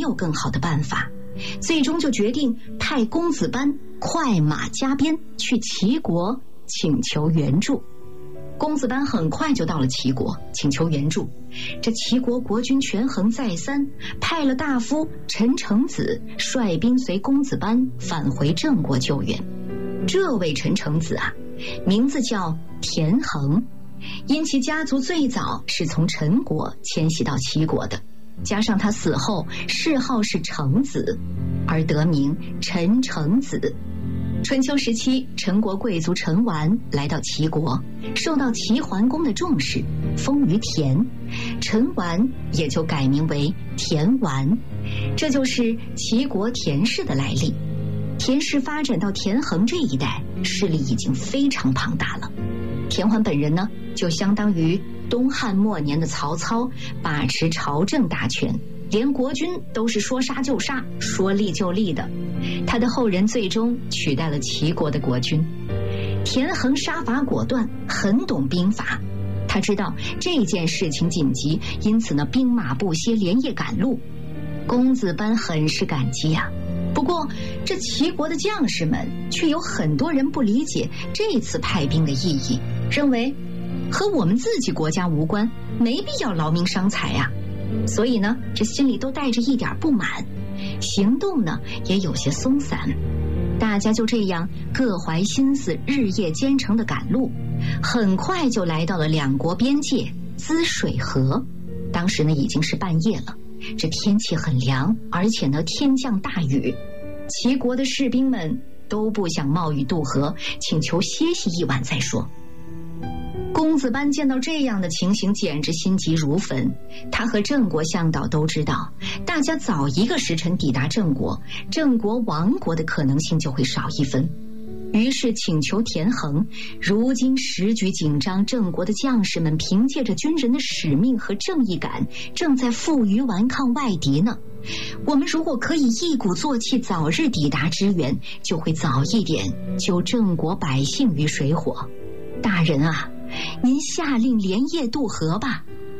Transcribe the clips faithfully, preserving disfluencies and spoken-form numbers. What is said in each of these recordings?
有更好的办法，最终就决定派公子班快马加鞭去齐国请求援助。公子班很快就到了齐国，请求援助。这齐国国君权衡再三，派了大夫陈成子率兵随公子班返回郑国救援。这位陈成子啊，名字叫田横，因其家族最早是从陈国迁徙到齐国的，加上他死后谥号是成子，而得名陈成子。春秋时期，陈国贵族陈完来到齐国，受到齐桓公的重视，封于田，陈完也就改名为田完，这就是齐国田氏的来历。田氏发展到田横这一代，势力已经非常庞大了。田桓本人呢，就相当于东汉末年的曹操，把持朝政大权，连国君都是说杀就杀，说立就立的。他的后人最终取代了齐国的国君。田横杀伐果断，很懂兵法，他知道这件事情紧急，因此呢，兵马不歇，连夜赶路。公子班很是感激啊。不过这齐国的将士们却有很多人不理解这次派兵的意义，认为和我们自己国家无关，没必要劳民伤财啊。所以呢，这心里都带着一点不满，行动呢也有些松散。大家就这样各怀心思，日夜兼程的赶路，很快就来到了两国边界滋水河。当时呢已经是半夜了，这天气很凉，而且呢天降大雨，齐国的士兵们都不想冒雨渡河，请求歇息一晚再说。公子班见到这样的情形，简直心急如焚。他和郑国向导都知道，大家早一个时辰抵达郑国，郑国亡国的可能性就会少一分。于是请求田横，如今时局紧张，郑国的将士们凭借着军人的使命和正义感，正在负隅顽抗外敌呢。我们如果可以一鼓作气，早日抵达支援，就会早一点救郑国百姓于水火。大人啊，您下令连夜渡河吧。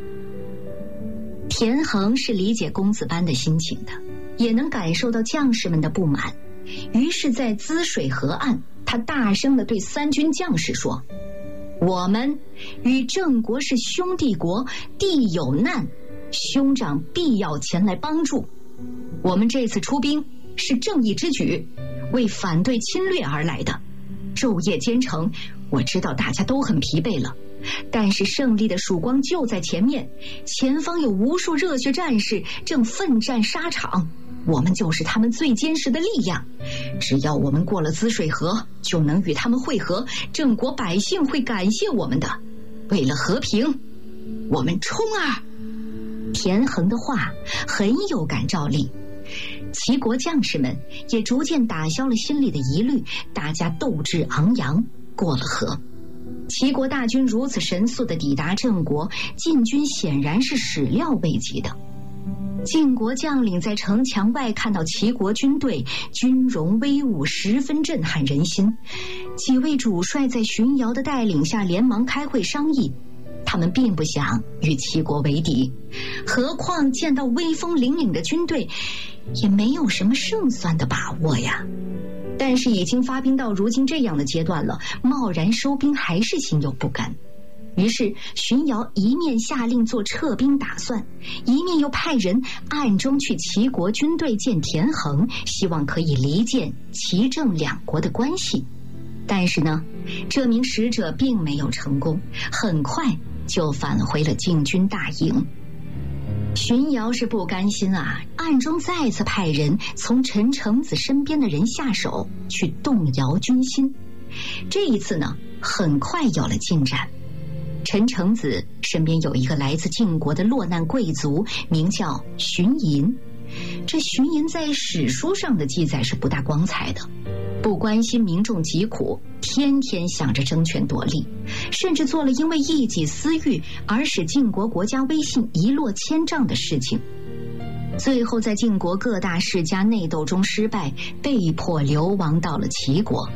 田横是理解公子班的心情的，也能感受到将士们的不满，于是在滋水河岸，他大声地对三军将士说：我们与郑国是兄弟国，地有难，兄长必要前来帮助。我们这次出兵是正义之举，为反对侵略而来的。昼夜兼程，我知道大家都很疲惫了，但是胜利的曙光就在前面，前方有无数热血战士正奋战沙场，我们就是他们最坚实的力量。只要我们过了滋水河，就能与他们会合，郑国百姓会感谢我们的。为了和平，我们冲啊！田横的话很有感召力，齐国将士们也逐渐打消了心里的疑虑，大家斗志昂扬，过了河。齐国大军如此神速地抵达郑国，晋军显然是始料未及的。晋国将领在城墙外看到齐国军队，军容威武，十分震撼人心。几位主帅在荀瑶的带领下连忙开会商议，他们并不想与齐国为敌，何况见到威风凛凛的军队，也没有什么胜算的把握呀。但是已经发兵到如今这样的阶段了，贸然收兵还是心有不甘。于是荀瑶一面下令做撤兵打算，一面又派人暗中去齐国军队见田横，希望可以离间齐郑两国的关系。但是呢，这名使者并没有成功，很快就返回了晋军大营。荀瑶是不甘心啊，暗中再次派人从陈成子身边的人下手，去动摇军心。这一次呢，很快有了进展。陈成子身边有一个来自晋国的落难贵族，名叫荀寅。这荀寅在史书上的记载是不大光彩的，不关心民众疾苦，天天想着争权夺利，甚至做了因为一己私欲而使晋国国家威信一落千丈的事情。最后在晋国各大世家内斗中失败，被迫流亡到了齐国。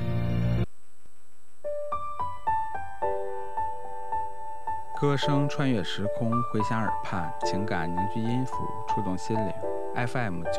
歌声穿越时空，回响耳畔，情感凝聚音符，触动心灵。F M